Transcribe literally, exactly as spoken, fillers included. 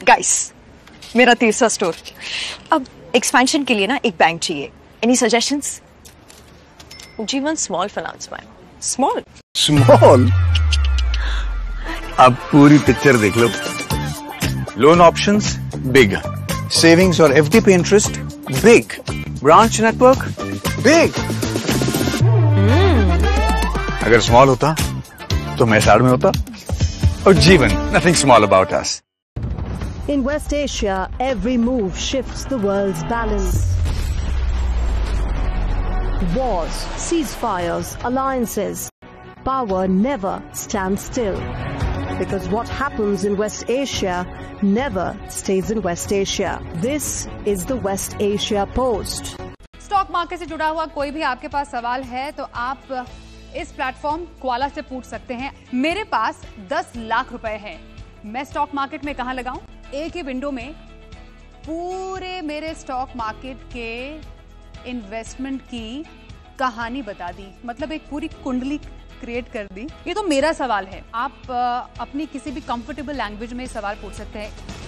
Guys, मेरा तीसरा store. अब एक्सपेंशन के लिए ना एक बैंक चाहिए। Any suggestions? जीवन small finance bank. Small small अब पूरी पिक्चर देख लो। लोन ऑप्शंस बिग, सेविंग्स और एफडी पे interest big, branch network big. अगर स्मॉल होता तो मैं साड़ में होता। और जीवन, nothing small about us. In West Asia, every move shifts the world's balance. Wars, ceasefires, alliances. Power never stands still. Because what happens in West Asia never stays in West Asia. This is the West Asia Post. Stock market से जुड़ा हुआ कोई भी आपके पास सवाल है तो आप इस प्लेटफॉर्म क्वाला से पूछ सकते हैं। मेरे पास दस लाख रुपए हैं, मैं स्टॉक मार्केट में कहां लगाऊं? एक ही विंडो में पूरे मेरे स्टॉक मार्केट के इन्वेस्टमेंट की कहानी बता दी, मतलब एक पूरी कुंडली क्रिएट कर दी। ये तो मेरा सवाल है, आप अपनी किसी भी कंफर्टेबल लैंग्वेज में सवाल पूछ सकते हैं।